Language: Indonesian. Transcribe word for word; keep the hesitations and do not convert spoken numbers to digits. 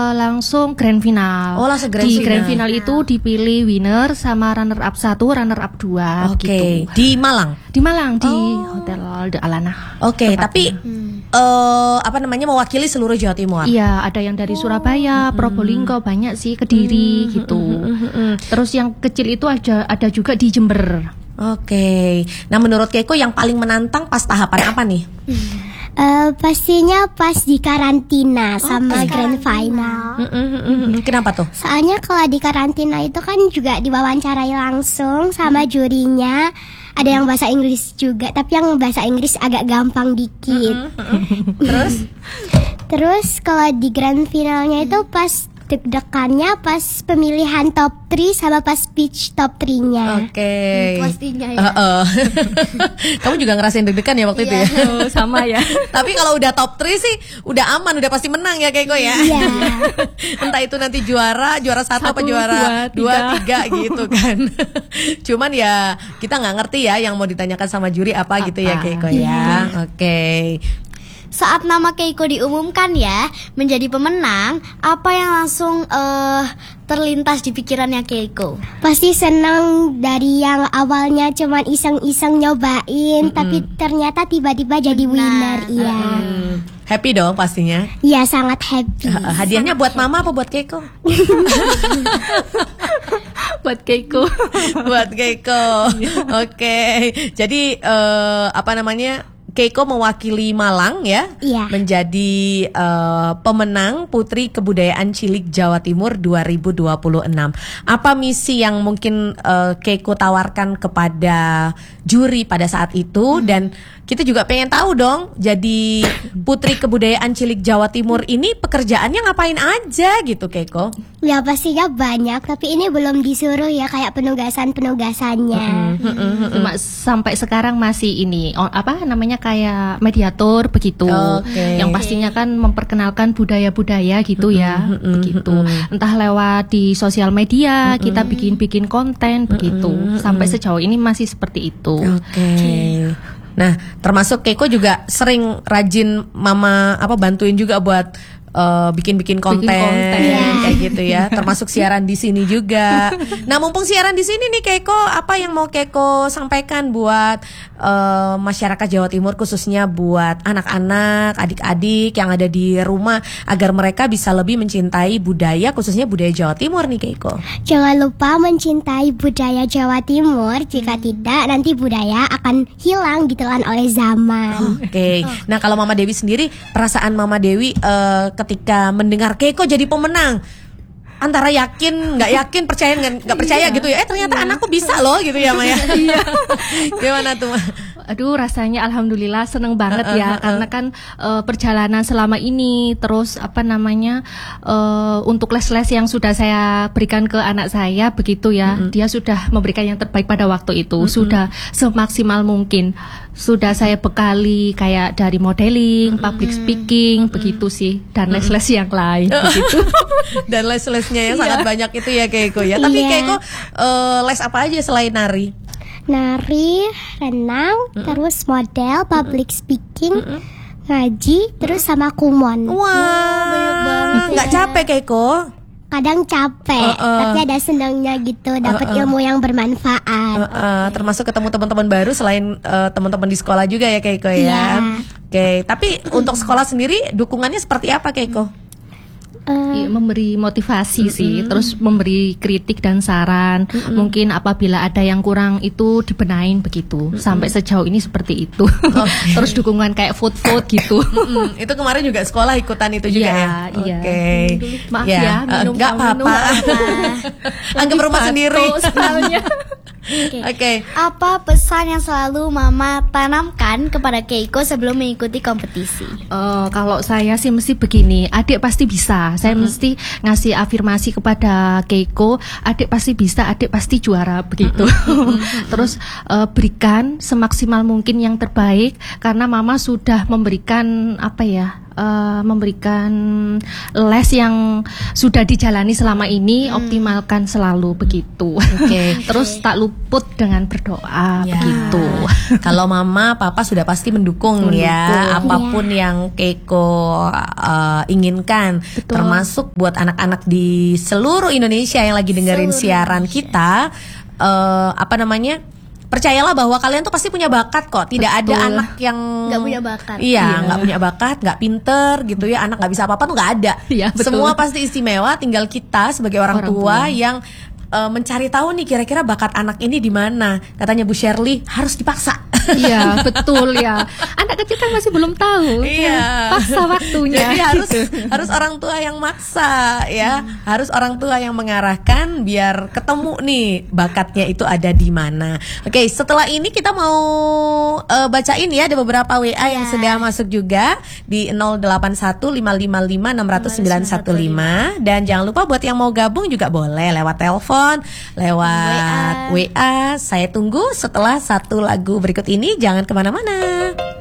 langsung grand final. Oh, langsung grand di final. grand final itu dipilih winner sama runner up satu, runner up dua. Oke. Okay. Gitu. Di Malang. Di Malang di oh. Hotel The Alana. Oke, okay, tapi hmm. uh, apa namanya mewakili seluruh Jawa Timur. Iya, ada yang dari Surabaya, oh. Probolinggo, banyak sih, Kediri hmm. gitu. Hmm. Hmm. Terus yang kecil itu ada ada juga di Jember. Oke. Okay. Nah, menurut Keiko yang paling menantang pas tahapan apa nih? Uh, pastinya pas di karantina sama okay. grand final. Mm-mm-mm. Kenapa tuh? Soalnya kalau di karantina itu kan juga diwawancarai langsung sama jurinya. Ada yang bahasa Inggris juga, tapi yang bahasa Inggris agak gampang dikit. Terus? Terus kalau di grand finalnya itu pas deg-degannya pas pemilihan top tiga sama pas speech top tiga-nya. Oke. Okay. Hmm, pastinya ya. Uh-uh. Kamu juga ngerasain deg-degan ya waktu yeah. itu ya? Oh, sama ya. Tapi kalau udah top tiga sih udah aman, udah pasti menang ya Keiko ya. Iya. Yeah. Entah itu nanti juara, juara satu, satu apa juara dua, dua tiga gitu kan. Cuman ya kita nggak ngerti ya yang mau ditanyakan sama juri apa, apa? gitu ya Keiko ya. Yeah. Oke. Okay. Saat nama Keiko diumumkan ya menjadi pemenang, apa yang langsung uh, terlintas di pikirannya Keiko? Pasti senang dari yang awalnya cuman iseng-iseng nyobain, mm-hmm. tapi ternyata tiba-tiba jadi winner. Iya. Mm. Happy dong pastinya. Iya, sangat happy. Uh, hadiahnya buat mama apa buat Keiko? Buat Keiko. Buat Keiko. Oke. Okay. Jadi uh, apa namanya? Keiko mewakili Malang ya, iya. menjadi uh, pemenang Putri Kebudayaan Cilik Jawa Timur dua ribu dua puluh enam. Apa misi yang mungkin uh, Keiko tawarkan kepada juri pada saat itu? Hmm. Dan kita juga pengen tahu dong, jadi Putri Kebudayaan Cilik Jawa Timur ini pekerjaannya ngapain aja gitu Keiko? Ya pastinya banyak, tapi ini belum disuruh ya kayak penugasan-penugasannya. Mm-hmm. Mm-hmm. Cuma sampai sekarang masih ini oh, apa namanya kayak mediator begitu, okay. yang pastinya kan memperkenalkan budaya-budaya gitu ya, mm-hmm. begitu. Entah lewat di sosial media mm-hmm. kita bikin-bikin konten mm-hmm. begitu. Sampai sejauh ini masih seperti itu. Oke. Okay. Nah, termasuk Keiko juga sering rajin mama apa bantuin juga buat uh, bikin-bikin konten, bikin konten. Yeah. kayak gitu ya. Termasuk siaran di sini juga. Nah, mumpung siaran di sini nih Keiko, apa yang mau Keiko sampaikan buat uh, masyarakat Jawa Timur, khususnya buat anak-anak, adik-adik yang ada di rumah agar mereka bisa lebih mencintai budaya, khususnya budaya Jawa Timur nih Keiko? Jangan lupa mencintai budaya Jawa Timur. Jika tidak, nanti budaya akan hilang ditelan oleh zaman. Oke. Okay. Nah, kalau Mama Dewi sendiri, perasaan Mama Dewi uh, ketika mendengar Keiko jadi pemenang, antara yakin, nggak yakin, percaya nggak percaya gitu ya? Eh ternyata iya. anakku bisa loh gitu ya Maya. Iya. Gimana tuh? Aduh, rasanya alhamdulillah seneng banget uh, uh, uh, ya uh, uh. karena kan uh, perjalanan selama ini, terus apa namanya uh, untuk les-les yang sudah saya berikan ke anak saya begitu ya, mm-hmm. dia sudah memberikan yang terbaik pada waktu itu, mm-hmm. sudah semaksimal mungkin. Sudah saya bekali kayak dari modeling, mm-hmm. public speaking, mm-hmm. begitu sih, dan les-les yang lain begitu. Dan les-lesnya yang sangat banyak itu ya Keiko ya. Tapi yeah. Keiko uh, les apa aja selain nari? Nari, renang, mm-hmm. terus model, public speaking, mm-hmm. ngaji, terus sama kumon. Wah, banyak banget. Nggak capek Keiko? Kadang capek, uh, uh. tapi ada senangnya gitu, dapat uh, uh. ilmu yang bermanfaat. Uh, uh. Termasuk ketemu teman-teman baru selain uh, teman-teman di sekolah juga ya Keiko ya. Yeah. Oke, okay. Tapi untuk sekolah sendiri dukungannya seperti apa Keiko? Uh, ya, memberi motivasi mm-hmm. sih, terus memberi kritik dan saran. Mm-hmm. Mungkin apabila ada yang kurang itu dibenain begitu. Mm-hmm. Sampai sejauh ini seperti itu. Okay. Terus dukungan kayak food-food gitu. Mm-hmm. Itu kemarin juga sekolah ikutan itu juga ya. Iya. Oke. Okay. Maaf ya, ya minum nggak apa-apa. Anggap rumah sendiri. Oke. Okay. Okay. Apa pesan yang selalu Mama tanamkan kepada Keiko sebelum mengikuti kompetisi? Uh, kalau saya sih mesti begini, adik pasti bisa. Saya mm-hmm. mesti ngasih afirmasi kepada Keiko, adik pasti bisa, adik pasti juara begitu. Mm-hmm. Terus uh, berikan semaksimal mungkin yang terbaik karena Mama sudah memberikan apa ya? uh, memberikan les yang sudah dijalani selama ini, hmm. optimalkan selalu begitu. Oke. Terus tak luput dengan berdoa Ya. begitu. Kalau mama, papa sudah pasti mendukung, Mendukung. ya apapun yang Keiko uh, inginkan, Betul. termasuk buat anak-anak di seluruh Indonesia yang lagi dengerin Seluruh siaran kita. Uh, apa namanya? Percayalah bahwa kalian tuh pasti punya bakat kok. Tidak Betul. ada anak yang Nggak punya bakat. Iya, Iya. nggak punya bakat, nggak pinter gitu ya. Anak nggak bisa apa-apa tuh nggak ada. Iya, betul. Semua pasti istimewa. Tinggal kita sebagai orang, Orang tua, tua. yang uh, mencari tahu nih kira-kira bakat anak ini di mana. Katanya Bu Shirley harus dipaksa. Iya, betul ya. Anak kecil kan masih belum tahu. Iya. Paksa waktunya. Jadi harus gitu. harus orang tua yang maksa ya. Hmm. Harus orang tua yang mengarahkan biar ketemu nih bakatnya itu ada di mana. Oke, setelah ini kita mau uh, bacain ya, ada beberapa W A yang Ya. sudah masuk juga di nol delapan satu lima lima lima enam nol sembilan satu lima, dan jangan lupa buat yang mau gabung juga boleh lewat telepon, lewat W A. W A. Saya tunggu setelah satu lagu berikut ini, jangan kemana-mana.